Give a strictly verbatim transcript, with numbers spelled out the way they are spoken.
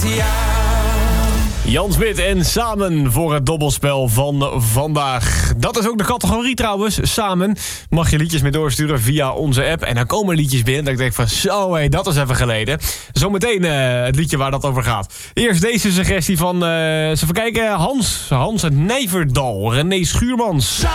Jan Smit en Samen voor het dobbelspel van vandaag. Dat is ook de categorie trouwens, Samen. Mag je liedjes mee doorsturen via onze app. En dan komen liedjes binnen dat ik denk van zo hé, dat is even geleden. Zometeen uh, het liedje waar dat over gaat. Eerst deze suggestie van, uh, eens even kijken, Hans. Hans uit Nijverdal, René Schuurmans.